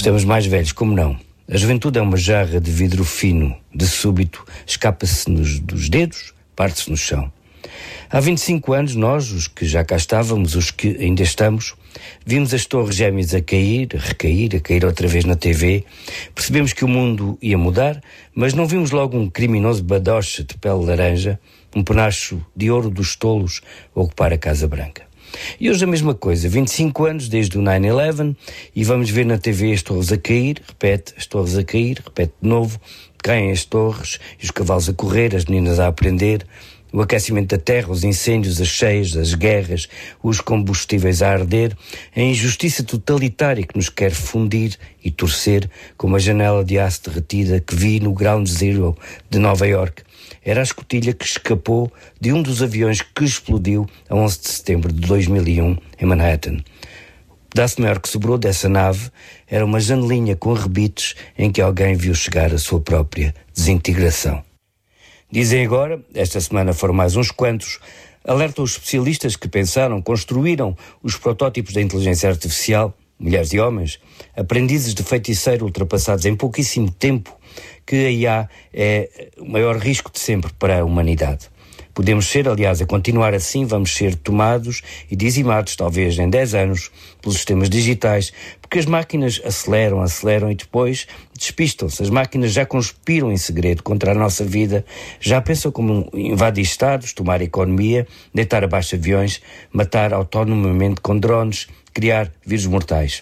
Estamos mais velhos, como não? A juventude é uma jarra de vidro fino, de súbito, escapa-se-nos dos dedos, parte-se no chão. Há 25 anos, nós, os que já cá estávamos, os que ainda estamos, vimos as torres gêmeas a cair, a recair, a cair outra vez na TV. Percebemos que o mundo ia mudar, mas não vimos logo um criminoso badocha de pele laranja, um penacho de ouro dos tolos, ocupar a Casa Branca. E hoje a mesma coisa, 25 anos desde o 9/11, e vamos ver na TV as torres a cair, repete, as torres a cair, repete de novo, caem as torres, e os cavalos a correr, as meninas a aprender, o aquecimento da terra, os incêndios, as cheias, as guerras, os combustíveis a arder, a injustiça totalitária que nos quer fundir e torcer, como a janela de aço derretida que vi no Ground Zero de Nova York. Era a escotilha que escapou de um dos aviões que explodiu a 11 de setembro de 2001 em Manhattan. O pedaço maior que sobrou dessa nave era uma janelinha com rebites em que alguém viu chegar a sua própria desintegração. Dizem agora, esta semana foram mais uns quantos, alertam os especialistas que pensaram, construíram os protótipos da inteligência artificial, mulheres e homens, aprendizes de feiticeiro ultrapassados em pouquíssimo tempo, que a IA é o maior risco de sempre para a humanidade. Podemos ser, aliás, a continuar assim, vamos ser tomados e dizimados, talvez em 10 anos, pelos sistemas digitais, porque as máquinas aceleram e depois despistam-se. As máquinas já conspiram em segredo contra a nossa vida, já pensam como invadir estados, tomar a economia, deitar abaixo aviões, matar autonomamente com drones, criar vírus mortais.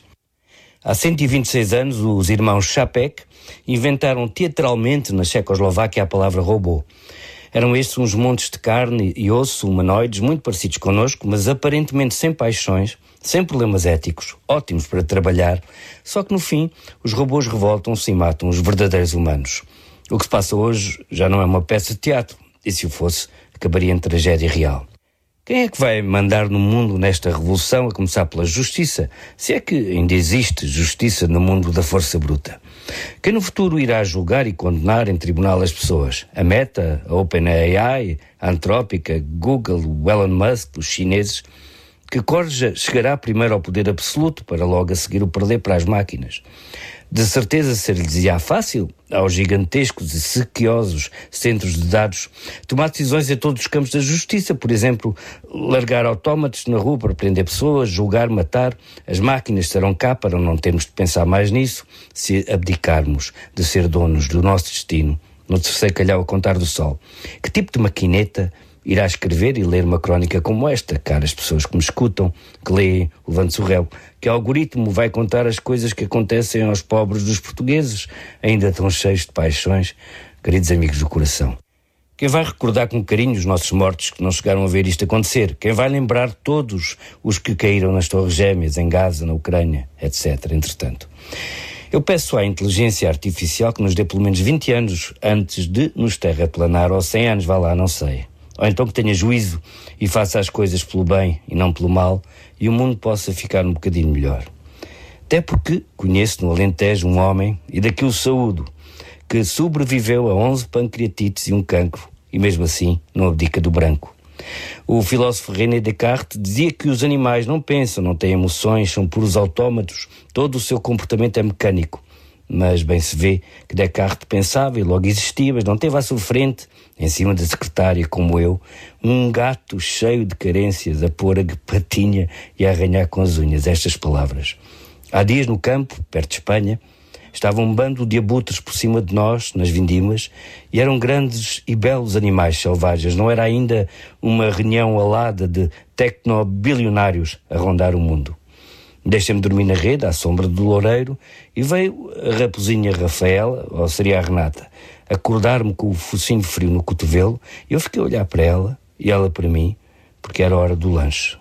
Há 126 anos, os irmãos Čapek inventaram teatralmente na Checoslováquia a palavra robô. Eram estes uns montes de carne e osso humanoides muito parecidos connosco, mas aparentemente sem paixões, sem problemas éticos, ótimos para trabalhar, só que no fim os robôs revoltam-se e matam os verdadeiros humanos. O que se passa hoje já não é uma peça de teatro, e se o fosse, acabaria em tragédia real. Quem é que vai mandar no mundo nesta revolução, a começar pela justiça? Se é que ainda existe justiça no mundo da força bruta. Quem no futuro irá julgar e condenar em tribunal as pessoas? A Meta, a OpenAI, a Antrópica, Google, o Elon Musk, os chineses? Que corja chegará primeiro ao poder absoluto para logo a seguir o perder para as máquinas? De certeza ser-lhes-ia fácil, aos gigantescos e sequiosos centros de dados, tomar decisões em todos os campos da justiça, por exemplo, largar autómatos na rua para prender pessoas, julgar, matar. As máquinas serão cá para não termos de pensar mais nisso, se abdicarmos de ser donos do nosso destino, no terceiro calhau a contar do sol. Que tipo de maquineta irá escrever e ler uma crónica como esta, caras pessoas que me escutam, que leem, levante-se o réu? Que algoritmo vai contar as coisas que acontecem aos pobres dos portugueses, ainda tão cheios de paixões, queridos amigos do coração? Quem vai recordar com carinho os nossos mortos que não chegaram a ver isto acontecer? Quem vai lembrar todos os que caíram nas Torres Gêmeas, em Gaza, na Ucrânia, etc., entretanto? Eu peço à inteligência artificial que nos dê pelo menos 20 anos antes de nos terraplanar, ou 100 anos, vá lá, não sei. Ou então que tenha juízo e faça as coisas pelo bem e não pelo mal, e o mundo possa ficar um bocadinho melhor. Até porque conheço no Alentejo um homem, e daqui o saúdo, que sobreviveu a 11 pancreatites e um cancro, e mesmo assim não abdica do branco. O filósofo René Descartes dizia que os animais não pensam, não têm emoções, são puros autómatos, todo o seu comportamento é mecânico. Mas bem se vê que Descartes pensava e logo existia, mas não teve à sua frente, em cima da secretária como eu, um gato cheio de carências a pôr a patinha e a arranhar com as unhas estas palavras. Há dias no campo, perto de Espanha, estava um bando de abutres por cima de nós, nas vindimas, e eram grandes e belos animais selvagens. Não era ainda uma reunião alada de tecnobilionários a rondar o mundo. Deixei-me dormir na rede, à sombra do loureiro, e veio a raposinha Rafaela, ou seria a Renata, acordar-me com o focinho frio no cotovelo, e eu fiquei a olhar para ela, e ela para mim, porque era hora do lanche.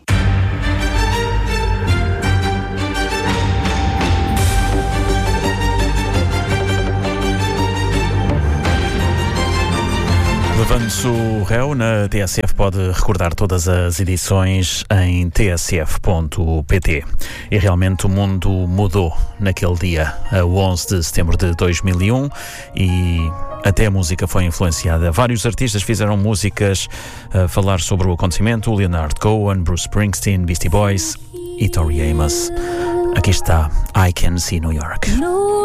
Levando-se o réu na TSF, pode recordar todas as edições em tsf.pt. E realmente o mundo mudou naquele dia, a 11 de setembro de 2001, e até a música foi influenciada. Vários artistas fizeram músicas a falar sobre o acontecimento: Leonard Cohen, Bruce Springsteen, Beastie Boys e Tori Amos. Aqui está I Can See New York.